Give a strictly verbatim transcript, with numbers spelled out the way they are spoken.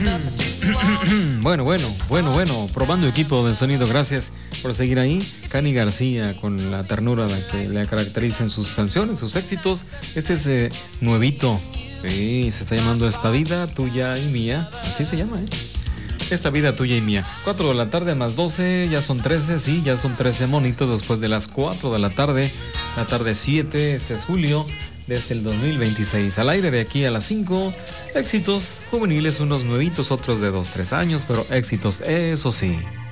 Bueno, bueno, bueno, bueno, probando equipo de sonido, gracias por seguir ahí. Cani García, con la ternura que le caracteriza en sus canciones, sus éxitos. Este es eh, nuevito, sí, se está llamando Esta Vida Tuya y Mía, así se llama, ¿eh? Esta Vida Tuya y Mía. cuatro de la tarde más doce, ya son trece, sí, ya son trece monitos después de las cuatro de la tarde, la tarde siete, este es julio. Desde el dos mil veintiséis, al aire de aquí a las cinco, éxitos juveniles, unos nuevitos, otros de dos, tres años, pero éxitos, eso sí.